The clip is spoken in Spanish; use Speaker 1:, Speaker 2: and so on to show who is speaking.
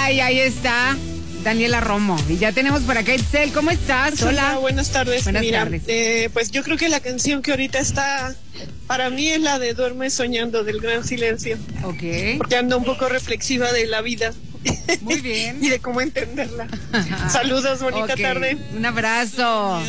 Speaker 1: Ay, ahí está Daniela Romo. Y ya tenemos por acá Itzel. ¿Cómo estás? Hola.
Speaker 2: Buenas tardes.
Speaker 1: Buenas tardes.
Speaker 2: Pues yo creo que la canción que ahorita está, para mí es la de Duerme Soñando, del Gran Silencio.
Speaker 1: Ok.
Speaker 2: Porque ando un poco reflexiva de la vida.
Speaker 1: Muy bien.
Speaker 2: Y de cómo entenderla. Saludos, bonita tarde.
Speaker 1: Un abrazo.